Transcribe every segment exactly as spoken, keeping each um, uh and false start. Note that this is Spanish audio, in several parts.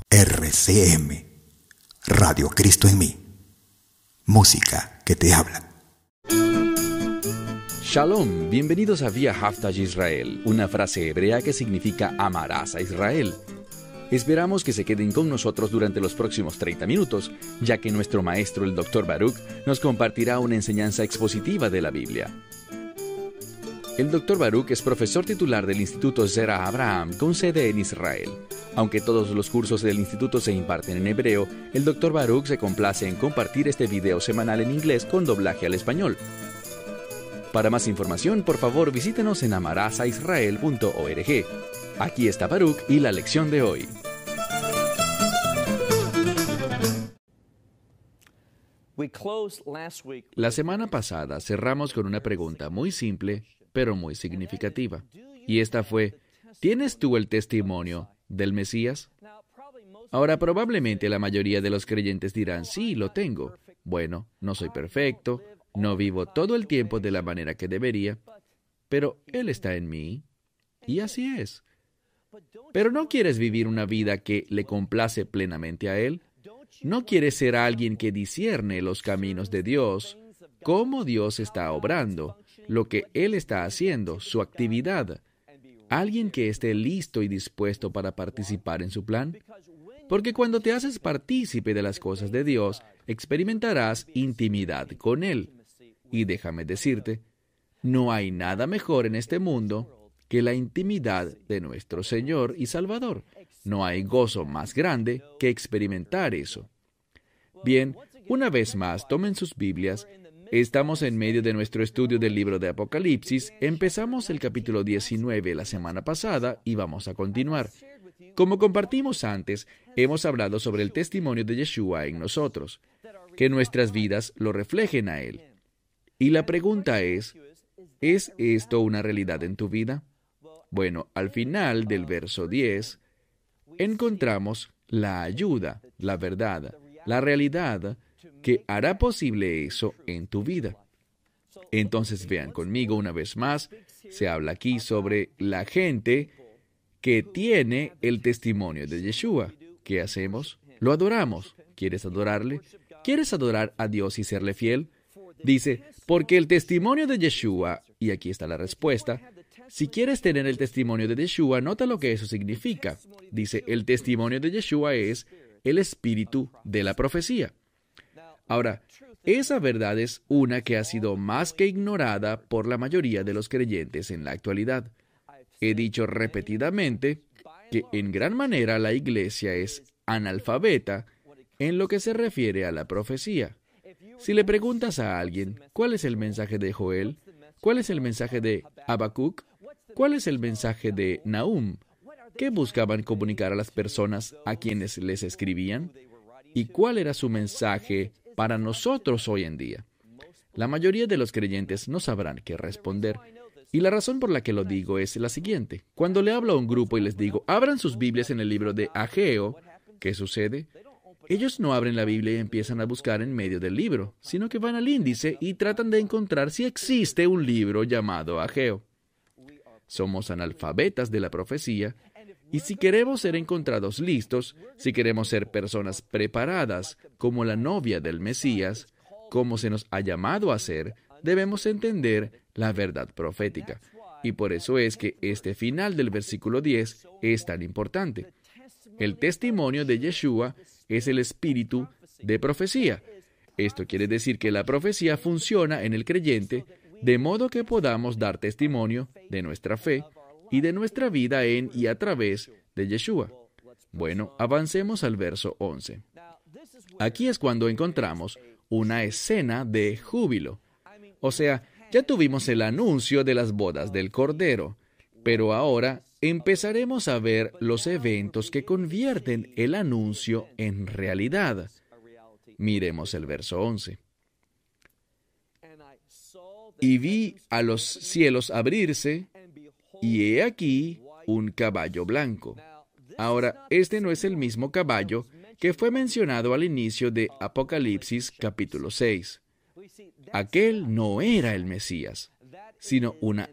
R C M, Radio Cristo en mí. Música que te habla. Shalom, bienvenidos a Via Haftaj Israel, una frase hebrea que significa amarás a Israel. Esperamos que se queden con nosotros durante los próximos treinta minutos, ya que nuestro maestro, el doctor Baruch, nos compartirá una enseñanza expositiva de la Biblia. El doctor Baruch es profesor titular del Instituto Zera Abraham, con sede en Israel. Aunque todos los cursos del instituto se imparten en hebreo, el doctor Baruch se complace en compartir este video semanal en inglés con doblaje al español. Para más información, por favor, visítenos en amarasaisrael punto org. Aquí está Baruch y la lección de hoy. La semana pasada cerramos con una pregunta muy simple, pero muy significativa. Y esta fue, ¿tienes tú el testimonio del Mesías? Ahora, probablemente la mayoría de los creyentes dirán, sí, lo tengo. Bueno, no soy perfecto, no vivo todo el tiempo de la manera que debería, pero Él está en mí, y así es. Pero ¿no quieres vivir una vida que le complace plenamente a Él? ¿No quieres ser alguien que discierne los caminos de Dios, cómo Dios está obrando, lo que Él está haciendo, su actividad? ¿Alguien que esté listo y dispuesto para participar en su plan? Porque cuando te haces partícipe de las cosas de Dios, experimentarás intimidad con Él. Y déjame decirte, no hay nada mejor en este mundo que la intimidad de nuestro Señor y Salvador. No hay gozo más grande que experimentar eso. Bien, una vez más, tomen sus Biblias. Estamos en medio de nuestro estudio del libro de Apocalipsis. Empezamos el capítulo diecinueve la semana pasada y vamos a continuar. Como compartimos antes, hemos hablado sobre el testimonio de Yeshua en nosotros, que nuestras vidas lo reflejen a Él. Y la pregunta es, ¿es esto una realidad en tu vida? Bueno, al final del verso diez, encontramos la ayuda, la verdad, la realidad que hará posible eso en tu vida. Entonces vean conmigo una vez más, se habla aquí sobre la gente que tiene el testimonio de Yeshua. ¿Qué hacemos? Lo adoramos. ¿Quieres adorarle? ¿Quieres adorar a Dios y serle fiel? Dice, porque el testimonio de Yeshua, y aquí está la respuesta, si quieres tener el testimonio de Yeshua, nota lo que eso significa. Dice, el testimonio de Yeshua es el espíritu de la profecía. Ahora, esa verdad es una que ha sido más que ignorada por la mayoría de los creyentes en la actualidad. He dicho repetidamente que en gran manera la iglesia es analfabeta en lo que se refiere a la profecía. Si le preguntas a alguien, ¿cuál es el mensaje de Joel? ¿Cuál es el mensaje de Habacuc? ¿Cuál es el mensaje de Nahum? ¿Qué buscaban comunicar a las personas a quienes les escribían? ¿Y cuál era su mensaje para nosotros hoy en día? La mayoría de los creyentes no sabrán qué responder. Y la razón por la que lo digo es la siguiente. Cuando le hablo a un grupo y les digo, abran sus Biblias en el libro de Ageo, ¿qué sucede? Ellos no abren la Biblia y empiezan a buscar en medio del libro, sino que van al índice y tratan de encontrar si existe un libro llamado Ageo. Somos analfabetas de la profecía, y si queremos ser encontrados listos, si queremos ser personas preparadas como la novia del Mesías, como se nos ha llamado a ser, debemos entender la verdad profética. Y por eso es que este final del versículo diez es tan importante. El testimonio de Yeshua es el espíritu de profecía. Esto quiere decir que la profecía funciona en el creyente de modo que podamos dar testimonio de nuestra fe y de nuestra vida en y a través de Yeshua. Bueno, avancemos al verso once. Aquí es cuando encontramos una escena de júbilo. O sea, ya tuvimos el anuncio de las bodas del Cordero, pero ahora empezaremos a ver los eventos que convierten el anuncio en realidad. Miremos el verso once. Y vi a los cielos abrirse, y he aquí un caballo blanco. Ahora, este no es el mismo caballo que fue mencionado al inicio de Apocalipsis capítulo seis. Aquel no era el Mesías, sino una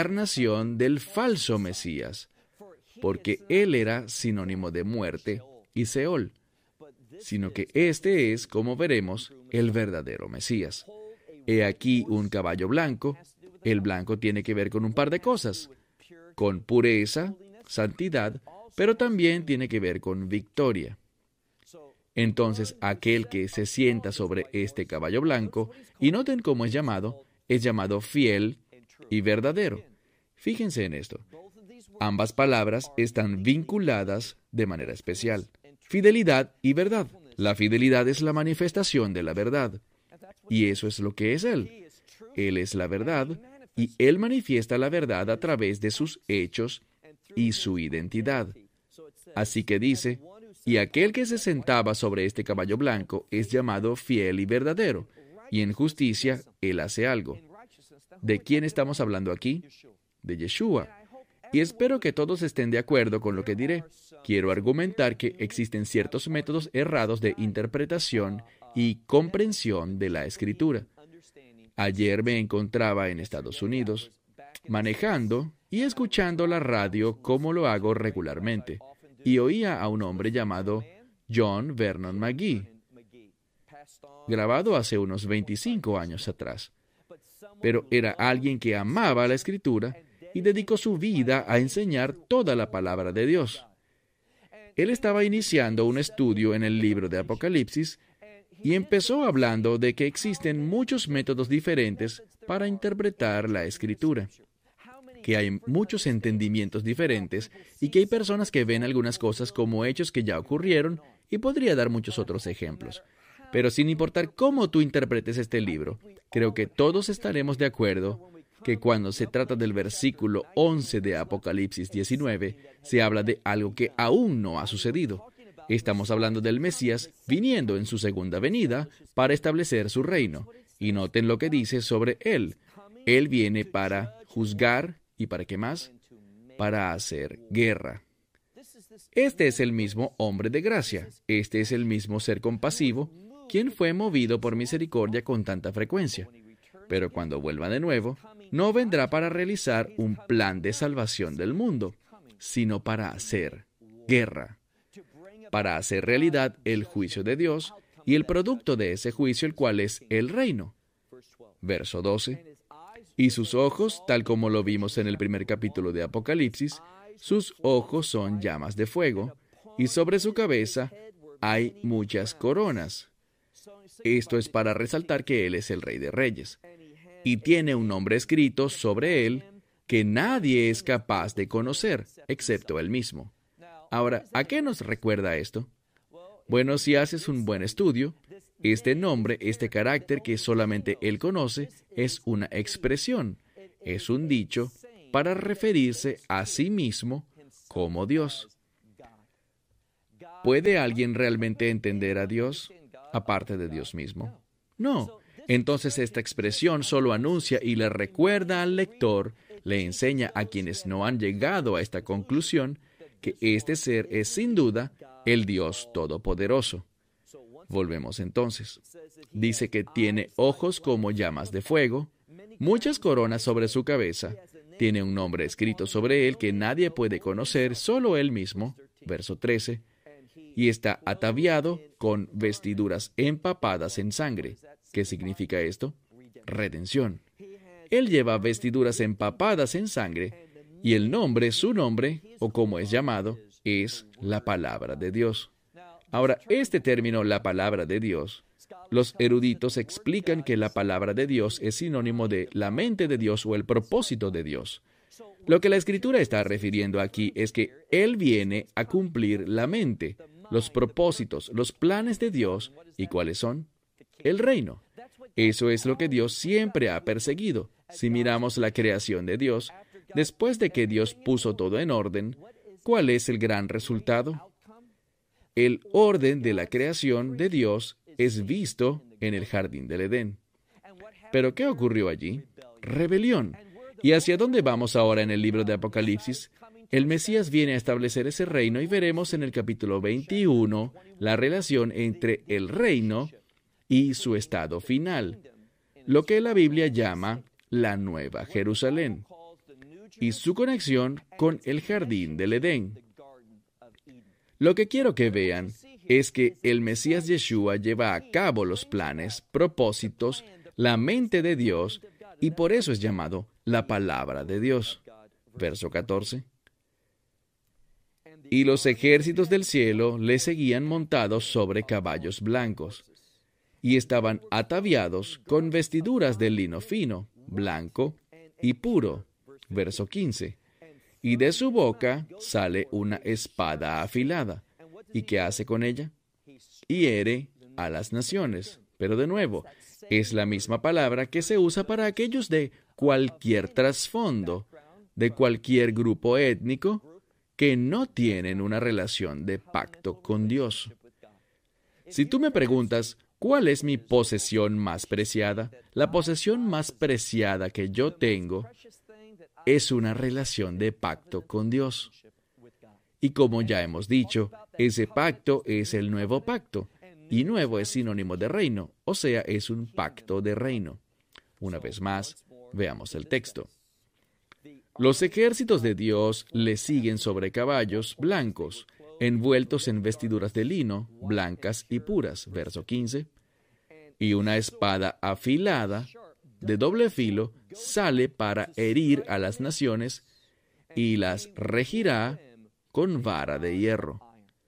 encarnación del falso Mesías, porque él era sinónimo de muerte y Seol, sino que este es, como veremos, el verdadero Mesías. He aquí un caballo blanco. El blanco tiene que ver con un par de cosas, con pureza, santidad, pero también tiene que ver con victoria. Entonces, aquel que se sienta sobre este caballo blanco, y noten cómo es llamado, es llamado fiel y verdadero. Fíjense en esto. Ambas palabras están vinculadas de manera especial. Fidelidad y verdad. La fidelidad es la manifestación de la verdad. Y eso es lo que es Él. Él es la verdad, y Él manifiesta la verdad a través de sus hechos y su identidad. Así que dice, y aquel que se sentaba sobre este caballo blanco es llamado fiel y verdadero, y en justicia Él hace algo. ¿De quién estamos hablando aquí? De Yeshua. Y espero que todos estén de acuerdo con lo que diré. Quiero argumentar que existen ciertos métodos errados de interpretación y comprensión de la Escritura. Ayer me encontraba en Estados Unidos, manejando y escuchando la radio como lo hago regularmente, y oía a un hombre llamado John Vernon McGee, grabado hace unos veinticinco años atrás. Pero era alguien que amaba la Escritura y dedicó su vida a enseñar toda la palabra de Dios. Él estaba iniciando un estudio en el libro de Apocalipsis y empezó hablando de que existen muchos métodos diferentes para interpretar la Escritura, que hay muchos entendimientos diferentes y que hay personas que ven algunas cosas como hechos que ya ocurrieron, y podría dar muchos otros ejemplos. Pero sin importar cómo tú interpretes este libro, creo que todos estaremos de acuerdo que cuando se trata del versículo once de Apocalipsis diecinueve, se habla de algo que aún no ha sucedido. Estamos hablando del Mesías viniendo en su segunda venida para establecer su reino. Y noten lo que dice sobre Él. Él viene para juzgar, ¿y para qué más? Para hacer guerra. Este es el mismo hombre de gracia. Este es el mismo ser compasivo, quien fue movido por misericordia con tanta frecuencia. Pero cuando vuelva de nuevo, no vendrá para realizar un plan de salvación del mundo, sino para hacer guerra, para hacer realidad el juicio de Dios y el producto de ese juicio, el cual es el reino. Verso doce. Y sus ojos, tal como lo vimos en el primer capítulo de Apocalipsis, sus ojos son llamas de fuego, y sobre su cabeza hay muchas coronas. Esto es para resaltar que Él es el Rey de Reyes, y tiene un nombre escrito sobre Él que nadie es capaz de conocer, excepto Él mismo. Ahora, ¿a qué nos recuerda esto? Bueno, si haces un buen estudio, este nombre, este carácter que solamente Él conoce, es una expresión, es un dicho para referirse a sí mismo como Dios. ¿Puede alguien realmente entender a Dios aparte de Dios mismo? No. Entonces esta expresión solo anuncia y le recuerda al lector, le enseña a quienes no han llegado a esta conclusión, que este ser es sin duda el Dios Todopoderoso. Volvemos entonces. Dice que tiene ojos como llamas de fuego, muchas coronas sobre su cabeza, tiene un nombre escrito sobre él que nadie puede conocer, solo él mismo, verso trece, y está ataviado con vestiduras empapadas en sangre. ¿Qué significa esto? Redención. Él lleva vestiduras empapadas en sangre, y el nombre, su nombre, o como es llamado, es la palabra de Dios. Ahora, este término, la palabra de Dios, los eruditos explican que la palabra de Dios es sinónimo de la mente de Dios o el propósito de Dios. Lo que la Escritura está refiriendo aquí es que Él viene a cumplir la mente, los propósitos, los planes de Dios. ¿Y cuáles son? El reino. Eso es lo que Dios siempre ha perseguido. Si miramos la creación de Dios, después de que Dios puso todo en orden, ¿cuál es el gran resultado? El orden de la creación de Dios es visto en el jardín del Edén. ¿Pero qué ocurrió allí? Rebelión. ¿Y hacia dónde vamos ahora en el libro de Apocalipsis? El Mesías viene a establecer ese reino y veremos en el capítulo veintiuno la relación entre el reino y su estado final, lo que la Biblia llama la Nueva Jerusalén, y su conexión con el jardín del Edén. Lo que quiero que vean es que el Mesías Yeshua lleva a cabo los planes, propósitos, la mente de Dios, y por eso es llamado la palabra de Dios. Verso catorce. Y los ejércitos del cielo le seguían montados sobre caballos blancos, y estaban ataviados con vestiduras de lino fino, blanco y puro. Verso quince. Y de su boca sale una espada afilada. ¿Y qué hace con ella? Hiere a las naciones. Pero de nuevo, es la misma palabra que se usa para aquellos de cualquier trasfondo, de cualquier grupo étnico, que no tienen una relación de pacto con Dios. Si tú me preguntas, ¿cuál es mi posesión más preciada? La posesión más preciada que yo tengo es una relación de pacto con Dios. Y como ya hemos dicho, ese pacto es el nuevo pacto. Y nuevo es sinónimo de reino, o sea, es un pacto de reino. Una vez más, veamos el texto. Los ejércitos de Dios le siguen sobre caballos blancos, envueltos en vestiduras de lino, blancas y puras. Verso quince. Y una espada afilada, de doble filo, sale para herir a las naciones y las regirá con vara de hierro.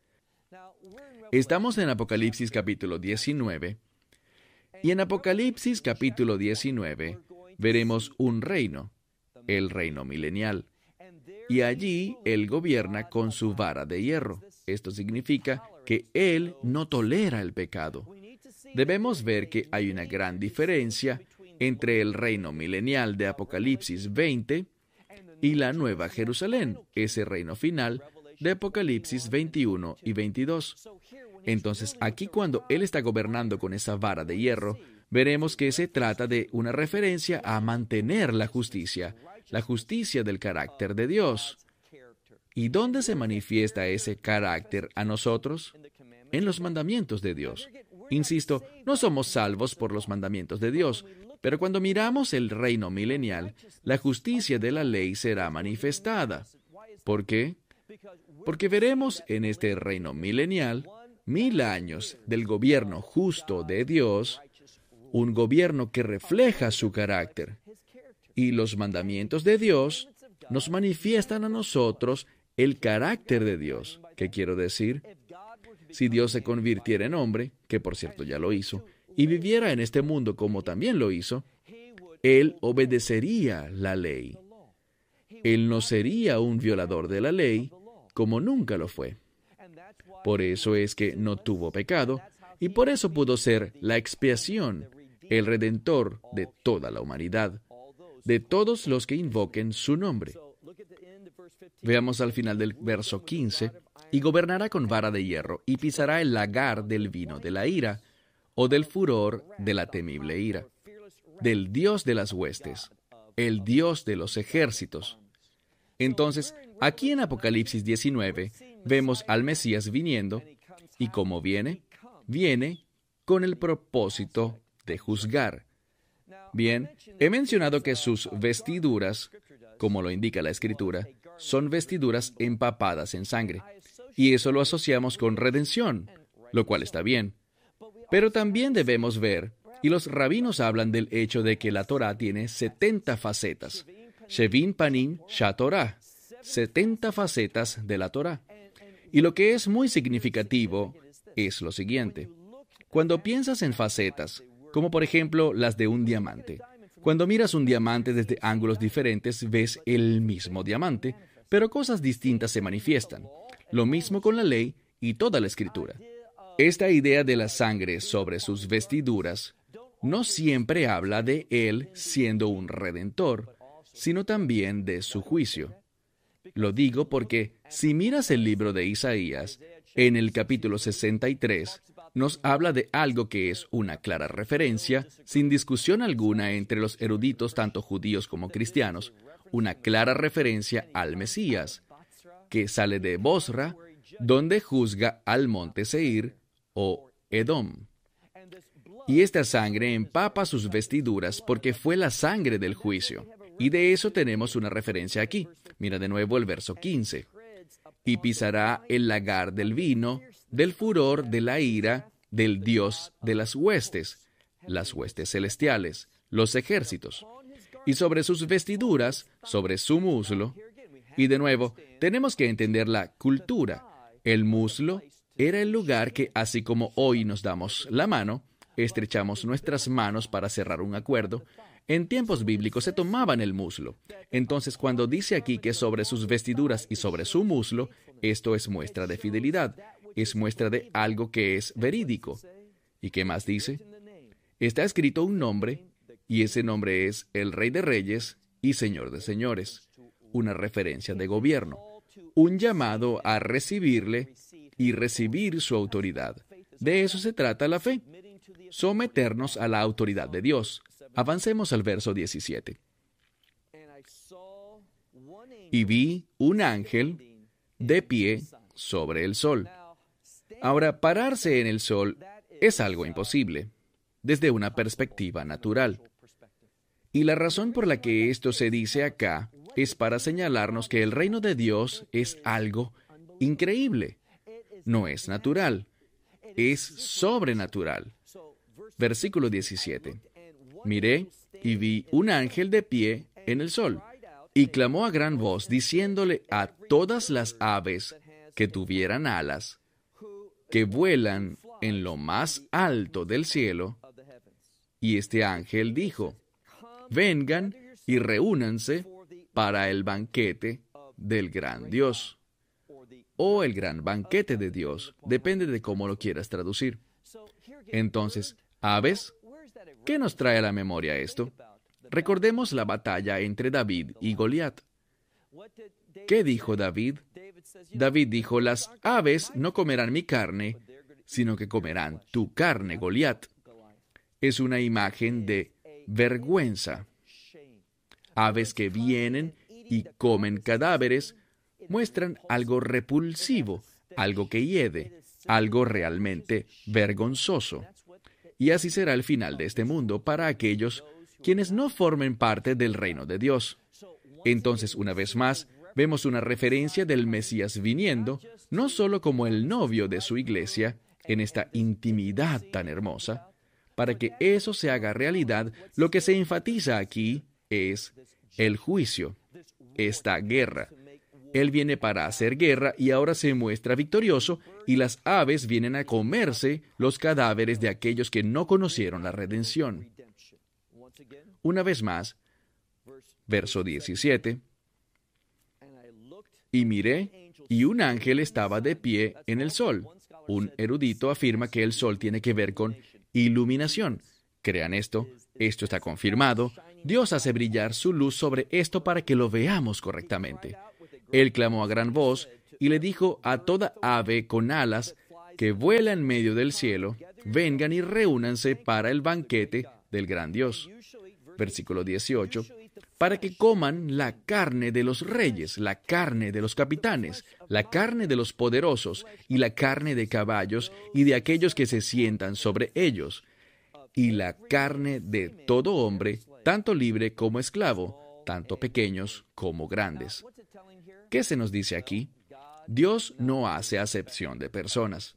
Estamos en Apocalipsis capítulo diecinueve, y en Apocalipsis capítulo diecinueve veremos un reino, el reino milenial, y allí Él gobierna con su vara de hierro. Esto significa que Él no tolera el pecado. Debemos ver que hay una gran diferencia entre el reino milenial de Apocalipsis veinte y la Nueva Jerusalén, ese reino final de Apocalipsis veintiuno y veintidós. Entonces, aquí cuando Él está gobernando con esa vara de hierro, veremos que se trata de una referencia a mantener la justicia, la justicia del carácter de Dios. ¿Y dónde se manifiesta ese carácter a nosotros? En los mandamientos de Dios. Insisto, no somos salvos por los mandamientos de Dios, pero cuando miramos el reino milenial, la justicia de la ley será manifestada. ¿Por qué? Porque veremos en este reino milenial mil años del gobierno justo de Dios, un gobierno que refleja su carácter. Y los mandamientos de Dios nos manifiestan a nosotros el carácter de Dios. ¿Qué quiero decir? Si Dios se convirtiera en hombre, que por cierto ya lo hizo, y viviera en este mundo como también lo hizo, Él obedecería la ley. Él no sería un violador de la ley, como nunca lo fue. Por eso es que no tuvo pecado, y por eso pudo ser la expiación, el redentor de toda la humanidad, de todos los que invoquen su nombre. Veamos al final del verso quince, y gobernará con vara de hierro, y pisará el lagar del vino de la ira, o del furor de la temible ira, del Dios de las huestes, el Dios de los ejércitos. Entonces, aquí en Apocalipsis diecinueve, vemos al Mesías viniendo, y ¿cómo viene? Viene con el propósito de juzgar. Bien, he mencionado que sus vestiduras, como lo indica la Escritura, son vestiduras empapadas en sangre, y eso lo asociamos con redención, lo cual está bien. Pero también debemos ver, y los rabinos hablan del hecho de que la Torá tiene setenta facetas. Shevin Panim Shatorah, setenta facetas de la Torá. Y lo que es muy significativo es lo siguiente. Cuando piensas en facetas, como por ejemplo las de un diamante, cuando miras un diamante desde ángulos diferentes, ves el mismo diamante, pero cosas distintas se manifiestan. Lo mismo con la ley y toda la Escritura. Esta idea de la sangre sobre sus vestiduras no siempre habla de Él siendo un redentor, sino también de su juicio. Lo digo porque si miras el libro de Isaías, en el capítulo sesenta y tres, nos habla de algo que es una clara referencia, sin discusión alguna entre los eruditos tanto judíos como cristianos, una clara referencia al Mesías, que sale de Bosra, donde juzga al monte Seir o Edom. Y esta sangre empapa sus vestiduras porque fue la sangre del juicio. Y de eso tenemos una referencia aquí. Mira de nuevo el verso quince. y pisará el lagar del vino, del furor de la ira, del Dios de las huestes, las huestes celestiales, los ejércitos. Y sobre sus vestiduras, sobre su muslo. Y de nuevo, tenemos que entender la cultura. El muslo era el lugar que, así como hoy nos damos la mano, estrechamos nuestras manos para cerrar un acuerdo, en tiempos bíblicos se tomaban el muslo. Entonces, cuando dice aquí que sobre sus vestiduras y sobre su muslo, esto es muestra de fidelidad, es muestra de algo que es verídico. ¿Y qué más dice? Está escrito un nombre, y ese nombre es el Rey de Reyes y Señor de Señores, una referencia de gobierno, un llamado a recibirle y recibir su autoridad. De eso se trata la fe, someternos a la autoridad de Dios. Avancemos al verso diecisiete. Y vi un ángel de pie sobre el sol. Ahora, pararse en el sol es algo imposible, desde una perspectiva natural. Y la razón por la que esto se dice acá es para señalarnos que el reino de Dios es algo increíble. No es natural, es sobrenatural. Versículo diecisiete. Miré y vi un ángel de pie en el sol, y clamó a gran voz, diciéndole a todas las aves que tuvieran alas, que vuelan en lo más alto del cielo. Y este ángel dijo, vengan y reúnanse para el banquete del gran Dios, o el gran banquete de Dios, depende de cómo lo quieras traducir. Entonces, aves, ¿qué nos trae a la memoria esto? Recordemos la batalla entre David y Goliat. ¿Qué dijo David? David dijo, las aves no comerán mi carne, sino que comerán tu carne, Goliat. Es una imagen de vergüenza. Aves que vienen y comen cadáveres muestran algo repulsivo, algo que hiede, algo realmente vergonzoso. Y así será el final de este mundo para aquellos quienes no formen parte del reino de Dios. Entonces, una vez más, vemos una referencia del Mesías viniendo, no solo como el novio de su iglesia, en esta intimidad tan hermosa. Para que eso se haga realidad, lo que se enfatiza aquí es el juicio, esta guerra. Él viene para hacer guerra y ahora se muestra victorioso, y las aves vienen a comerse los cadáveres de aquellos que no conocieron la redención. Una vez más, verso diecisiete, y miré, y un ángel estaba de pie en el sol. Un erudito afirma que el sol tiene que ver con iluminación. Crean esto, esto está confirmado. Dios hace brillar su luz sobre esto para que lo veamos correctamente. Él clamó a gran voz y le dijo a toda ave con alas que vuela en medio del cielo, vengan y reúnanse para el banquete del gran Dios. Versículo dieciocho, para que coman la carne de los reyes, la carne de los capitanes, la carne de los poderosos y la carne de caballos y de aquellos que se sientan sobre ellos, y la carne de todo hombre, tanto libre como esclavo, tanto pequeños como grandes. ¿Qué se nos dice aquí? Dios no hace acepción de personas.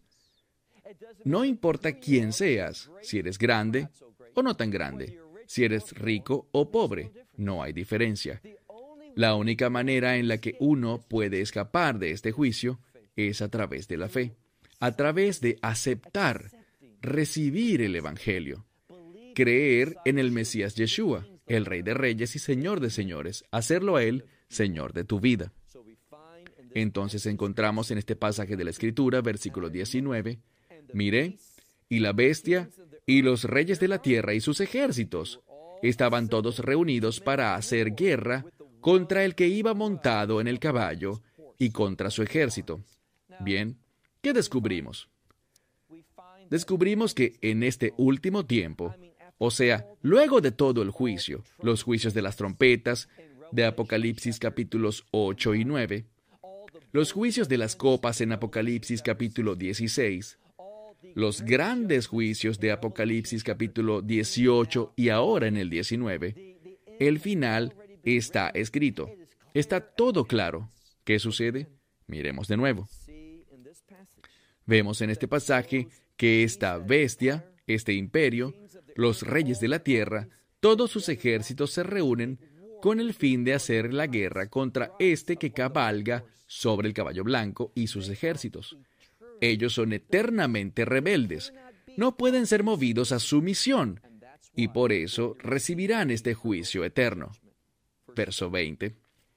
No importa quién seas, si eres grande o no tan grande, si eres rico o pobre, no hay diferencia. La única manera en la que uno puede escapar de este juicio es a través de la fe, a través de aceptar, recibir el Evangelio, creer en el Mesías Yeshua, el Rey de Reyes y Señor de Señores, hacerlo a Él Señor de tu vida. Entonces encontramos en este pasaje de la Escritura, versículo diecinueve, miré, y la bestia y los reyes de la tierra y sus ejércitos estaban todos reunidos para hacer guerra contra el que iba montado en el caballo y contra su ejército. Bien, ¿qué descubrimos? Descubrimos que en este último tiempo, o sea, luego de todo el juicio, los juicios de las trompetas, de Apocalipsis capítulos ocho y nueve, los juicios de las copas en Apocalipsis capítulo dieciséis, los grandes juicios de Apocalipsis capítulo dieciocho y ahora en el diecinueve, el final está escrito. Está todo claro. ¿Qué sucede? Miremos de nuevo. Vemos en este pasaje que esta bestia, este imperio, los reyes de la tierra, todos sus ejércitos se reúnen con el fin de hacer la guerra contra este que cabalga sobre el caballo blanco y sus ejércitos. Ellos son eternamente rebeldes, no pueden ser movidos a su misión, y por eso recibirán este juicio eterno. Verso veinte.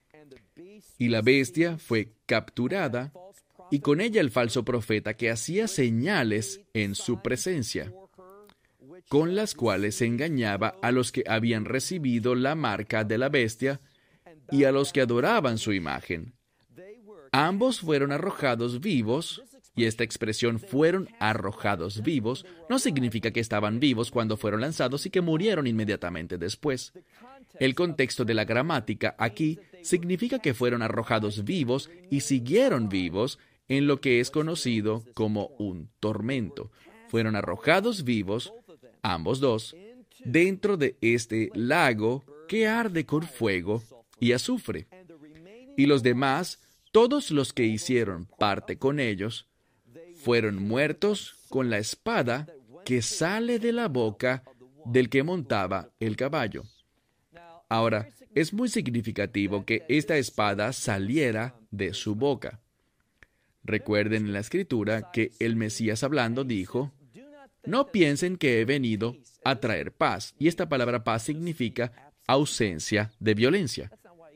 Y la bestia fue capturada, y con ella el falso profeta que hacía señales en su presencia, con las cuales engañaba a los que habían recibido la marca de la bestia y a los que adoraban su imagen. Ambos fueron arrojados vivos, y esta expresión fueron arrojados vivos no significa que estaban vivos cuando fueron lanzados y que murieron inmediatamente después. El contexto de la gramática aquí significa que fueron arrojados vivos y siguieron vivos en lo que es conocido como un tormento. Fueron arrojados vivos, ambos dos, dentro de este lago que arde con fuego y azufre. Y los demás, todos los que hicieron parte con ellos, fueron muertos con la espada que sale de la boca del que montaba el caballo. Ahora, es muy significativo que esta espada saliera de su boca. Recuerden en la Escritura que el Mesías hablando dijo, no piensen que he venido a traer paz. Y esta palabra paz significa ausencia de violencia.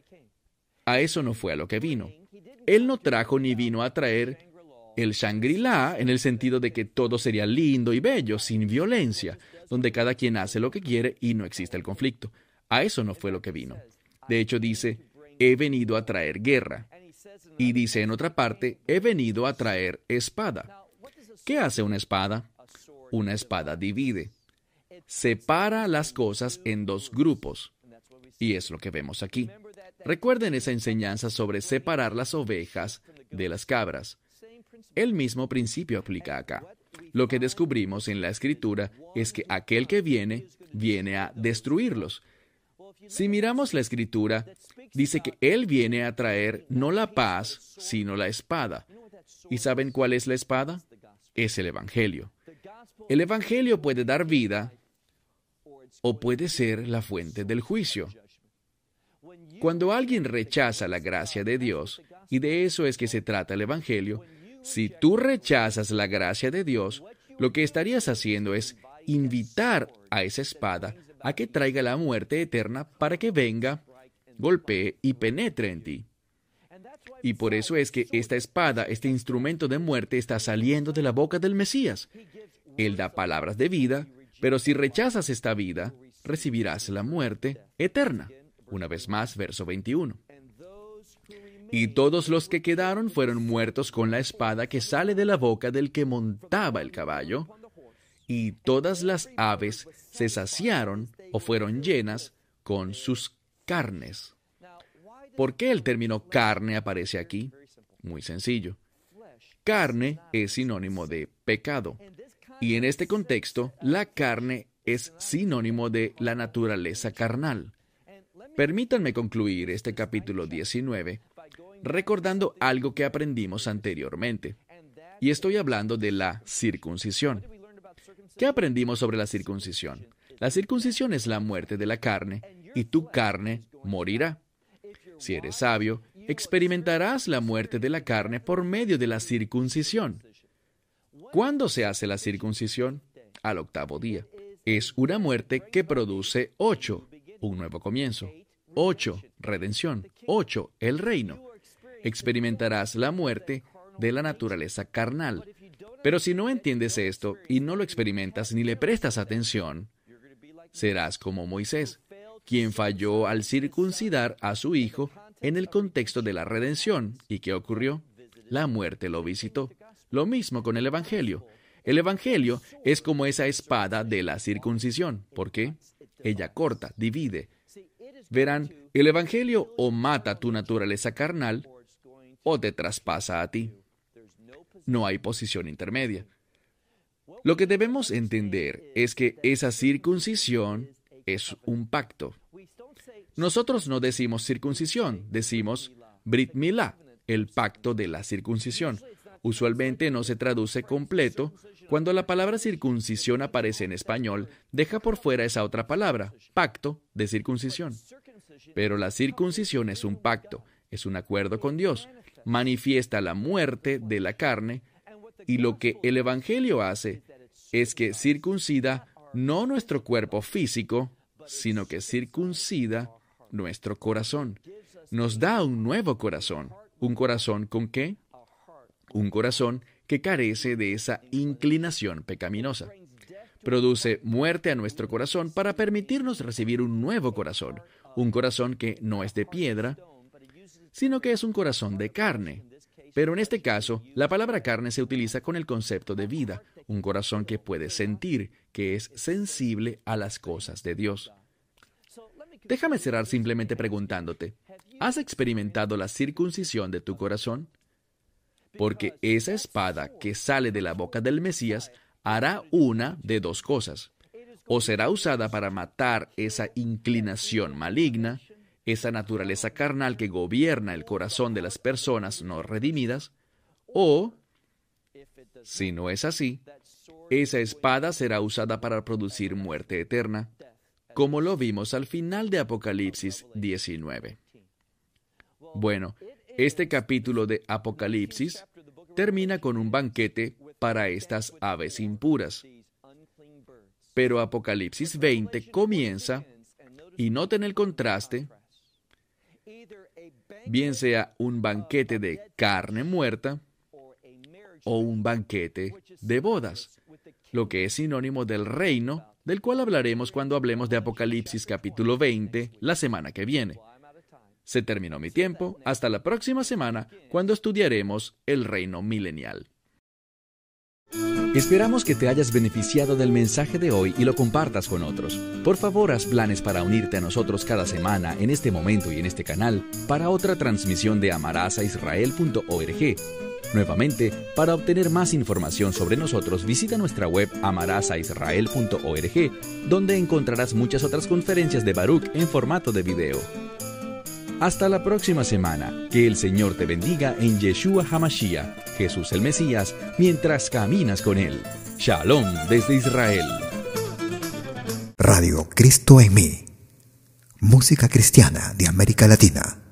A eso no fue a lo que vino. Él no trajo ni vino a traer el Shangri-La en el sentido de que todo sería lindo y bello, sin violencia, donde cada quien hace lo que quiere y no existe el conflicto. A eso no fue lo que vino. De hecho, dice, he venido a traer guerra. Y dice en otra parte, he venido a traer espada. ¿Qué hace una espada? Una espada divide. Separa las cosas en dos grupos. Y es lo que vemos aquí. Recuerden esa enseñanza sobre separar las ovejas de las cabras. El mismo principio aplica acá. Lo que descubrimos en la Escritura es que aquel que viene, viene a destruirlos. Si miramos la Escritura, dice que Él viene a traer no la paz, sino la espada. ¿Y saben cuál es la espada? Es el Evangelio. El Evangelio puede dar vida o puede ser la fuente del juicio. Cuando alguien rechaza la gracia de Dios, y de eso es que se trata el Evangelio, si tú rechazas la gracia de Dios, lo que estarías haciendo es invitar a esa espada a que traiga la muerte eterna para que venga, golpee y penetre en ti. Y por eso es que esta espada, este instrumento de muerte, está saliendo de la boca del Mesías. Él da palabras de vida, pero si rechazas esta vida, recibirás la muerte eterna. Una vez más, verso veintiuno. Y todos los que quedaron fueron muertos con la espada que sale de la boca del que montaba el caballo, y todas las aves se saciaron o fueron llenas con sus carnes. ¿Por qué el término carne aparece aquí? Muy sencillo. Carne es sinónimo de pecado, y en este contexto, la carne es sinónimo de la naturaleza carnal. Permítanme concluir este capítulo diecinueve recordando algo que aprendimos anteriormente, y estoy hablando de la circuncisión. ¿Qué aprendimos sobre la circuncisión? La circuncisión es la muerte de la carne, y tu carne morirá. Si eres sabio, experimentarás la muerte de la carne por medio de la circuncisión. ¿Cuándo se hace la circuncisión? Al octavo día. Es una muerte que produce ocho, un nuevo comienzo. Ocho, redención. Ocho, el reino. Experimentarás la muerte de la naturaleza carnal. Pero si no entiendes esto y no lo experimentas ni le prestas atención, serás como Moisés, quien falló al circuncidar a su hijo en el contexto de la redención. ¿Y qué ocurrió? La muerte lo visitó. Lo mismo con el Evangelio. El Evangelio es como esa espada de la circuncisión. ¿Por qué? Ella corta, divide. Verán, el Evangelio o mata tu naturaleza carnal o te traspasa a ti. No hay posición intermedia. Lo que debemos entender es que esa circuncisión es un pacto. Nosotros no decimos circuncisión, decimos Brit Milá, el pacto de la circuncisión. Usualmente no se traduce completo. Cuando la palabra circuncisión aparece en español, deja por fuera esa otra palabra, pacto de circuncisión. Pero la circuncisión es un pacto, es un acuerdo con Dios, manifiesta la muerte de la carne, y lo que el Evangelio hace es que circuncida no nuestro cuerpo físico, sino que circuncida nuestro corazón. Nos da un nuevo corazón. ¿Un corazón con qué? Un corazón que carece de esa inclinación pecaminosa. Produce muerte a nuestro corazón para permitirnos recibir un nuevo corazón, un corazón que no es de piedra, sino que es un corazón de carne. Pero en este caso, la palabra carne se utiliza con el concepto de vida, un corazón que puede sentir, que es sensible a las cosas de Dios. Déjame cerrar simplemente preguntándote, ¿has experimentado la circuncisión de tu corazón? Porque esa espada que sale de la boca del Mesías hará una de dos cosas. O será usada para matar esa inclinación maligna, esa naturaleza carnal que gobierna el corazón de las personas no redimidas, o, si no es así, esa espada será usada para producir muerte eterna, como lo vimos al final de Apocalipsis diecinueve. Bueno, este capítulo de Apocalipsis termina con un banquete para estas aves impuras. Pero Apocalipsis veinte comienza, y noten el contraste, bien sea un banquete de carne muerta o un banquete de bodas, lo que es sinónimo del reino, del cual hablaremos cuando hablemos de Apocalipsis capítulo veinte la semana que viene. Se terminó mi tiempo. Hasta la próxima semana, cuando estudiaremos el reino milenial. Esperamos que te hayas beneficiado del mensaje de hoy y lo compartas con otros. Por favor, haz planes para unirte a nosotros cada semana en este momento y en este canal para otra transmisión de amarás a israel punto org. Nuevamente, para obtener más información sobre nosotros, visita nuestra web amarás a israel punto org, donde encontrarás muchas otras conferencias de Baruch en formato de video. Hasta la próxima semana. Que el Señor te bendiga en Yeshua HaMashiach, Jesús el Mesías, mientras caminas con Él. Shalom desde Israel. Radio Cristo en mí. Música cristiana de América Latina.